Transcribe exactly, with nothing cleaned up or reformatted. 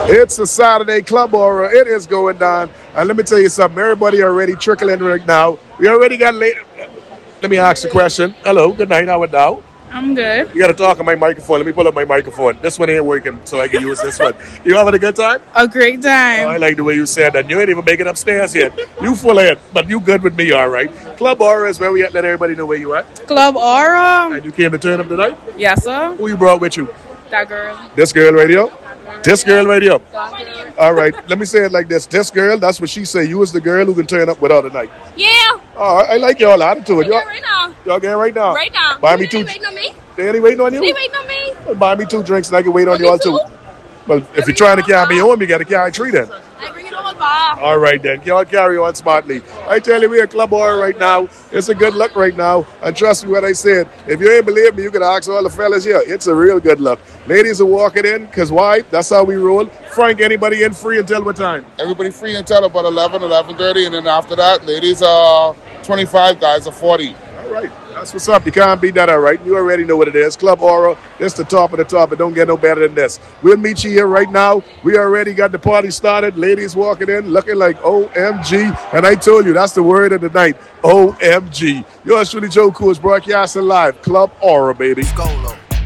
It's a Saturday Club Aura. It is going down. And let me tell you something. Everybody already trickling right now. We already got late. Let me ask a question. Hello. Good night. How are you? I'm good. You got to talk on my microphone. Let me pull up my microphone. This one ain't working, so I can use this one. You having a good time? A great Oh, I time. like the way you said that. You ain't even making upstairs yet. You full of it, but you good with me, all right. Club Aura is where we at. Let everybody know where you at. Club Aura. And you came to turn up tonight? Yes, sir. Who you brought with you? That girl. This girl radio? This girl radio. That girl. All right, let me say it like this. This girl, that's what she say. You was the girl who can turn up without a night. Yeah. Oh, I I like y'all attitude. Right Y'all, now, right now. y'all getting right now? Right now. Buy They me two. waiting on me. They ain't waiting on you? They waiting on me. Well, buy me two drinks and I can wait on Want y'all me too. too? Well, if you're trying to carry me home, you got to carry three then. I bring it all back. All right then, y'all carry on smartly. I tell you, we're at Club Aura right now. It's a good look right now. And trust me what I said. If you ain't believe me, you can ask all the fellas here. It's a real good look. Ladies are walking in, because why? That's how we roll. Frank, anybody in free until what time? Everybody free until about eleven, eleven thirty, and then after that, ladies are twenty-five, guys are forty. All right. That's what's up. You can't beat that, all right? You already know what it is. Club Aura, it's the top of the top. It don't get no better than this. We'll meet you here right now. We already got the party started. Ladies walking in looking like O M G. And I told you, that's the word of the night. O M G. Yours truly, Joe Cool, broadcasting live. Club Aura, baby. Skolo.